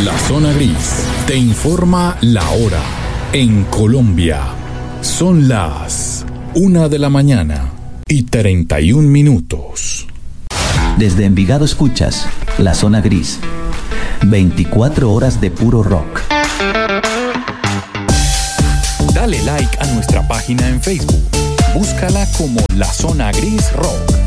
La Zona Gris te informa la hora. En Colombia son las 1:31 a.m. Desde Envigado escuchas La Zona Gris. 24 horas de puro rock. Dale like a nuestra página en Facebook. Búscala como La Zona Gris Rock.